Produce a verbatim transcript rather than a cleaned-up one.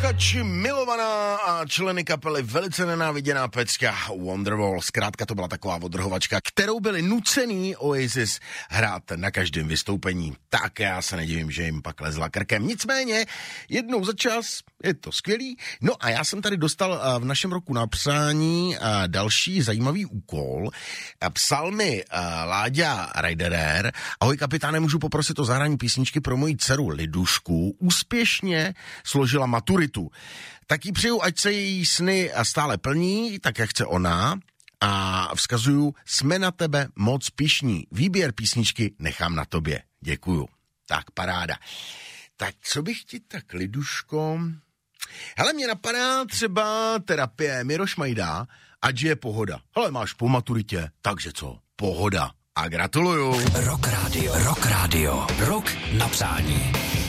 posluchači, milovaná a členy kapely velice nenáviděná pecka Wonderwall. Zkrátka to byla taková odrhovačka, kterou byli nucený Oasis hrát na každém vystoupení. Tak já se nedivím, že jim pak lezla krkem. Nicméně, jednou za čas je to skvělý. No a já jsem tady dostal v našem roku na psání další zajímavý úkol. Psal mi Láďa Rajderer. Ahoj kapitáne, můžu poprosit o zahrání písničky pro moji dceru Lidušku. Úspěšně složila maturitu. Tak jí přeju, ať se její sny stále plní, tak jak chce ona. A vzkazuju, jsme na tebe moc pyšní. Výběr písničky nechám na tobě. Děkuju. Tak paráda. Tak co bych ti tak, Liduško? Hele, mě napadá třeba terapie Miroš Majda, ať je pohoda. Hele, máš po maturitě, takže co? Pohoda. A gratuluju. Rock Radio, Rock Radio, rok na přání.